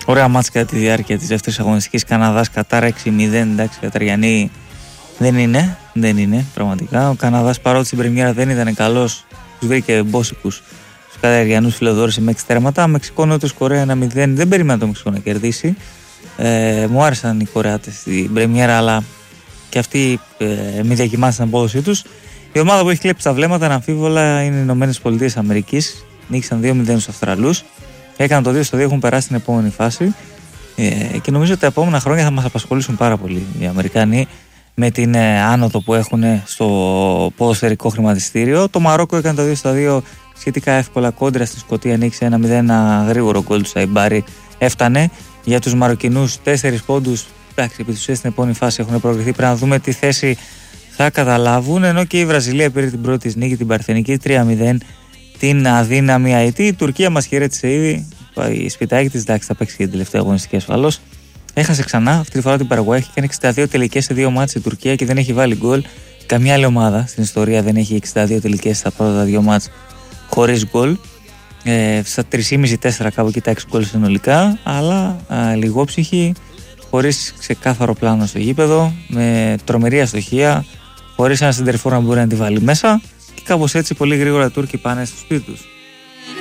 Ωραία μάτς κατά τη διάρκεια της δεύτερης αγωνιστικής. Καναδάς Κατάρ 6-0. Εντάξει, Καταριανοί δεν είναι πραγματικά. Ο Καναδάς, παρότι στην πρεμιέρα δεν ήταν καλός, τους βρήκε μπόσικους. Τους Καταριανούς φιλοδόρησε με 6 τέρματα. Μεξικό Νότιος Κορέα 1-0. Δεν περίμενα το Μεξικό να κερδίσει. Μου άρεσαν οι Κορεάτες στην πρεμιέρα, αλλά και αυτοί μη διακυμάνσαν την απόδοσή τους. Η ομάδα που έχει κλέψει τα βλέμματα αναμφίβολα είναι οι Ηνωμένες Πολιτείες Αμερικής. Νίκησαν 2-0 στους Αυστραλούς. Έκαναν το 2-2, έχουν περάσει στην επόμενη φάση. Και νομίζω ότι τα επόμενα χρόνια θα μας απασχολήσουν πάρα πολύ οι Αμερικάνοι με την άνοδο που έχουν στο ποδοσφαιρικό χρηματιστήριο. Το Μαρόκο έκανε το 2-2 σχετικά εύκολα κόντρα στη Σκωτία. Νίκησε 1-0, ένα γρήγορο γκολ του Σαϊμπάρη. Έφτανε για τους Μαροκινούς 4 πόντους. Εντάξει, επί της ουσίας στην επόμενη φάση έχουν προκριθεί. Πρέπει να δούμε τι θέση θα καταλάβουν. Ενώ και η Βραζιλία πήρε την πρώτη νίκη, την Παρθενική 3-0. Την αδύναμη Αϊτή. Η Τουρκία μας χαιρέτησε ήδη. Η σπιτάκι της, εντάξει, θα παίξει και την τελευταία αγωνιστική ασφαλώς. Έχασε ξανά, αυτή τη φορά την Παραγουάη. Έχει κάνει 62 τελικές σε 2 μάτς η Τουρκία και δεν έχει βάλει γκολ. Καμιά άλλη ομάδα στην ιστορία δεν έχει 62 τελικές στα πρώτα 2 μάτς χωρίς γκολ. Στα 3,5-4 κάπου εκεί τα 6 γκολ συνολικά. Αλλά λιγόψυχη, χωρίς ξεκάθαρο πλάνο στο γήπεδο, με τρομερή αστοχία, χωρίς ένα σεντερφόρ να μπορεί να τη βάλει μέσα. Και κάπως έτσι πολύ γρήγορα οι Τούρκοι πάνε στο σπίτι τους.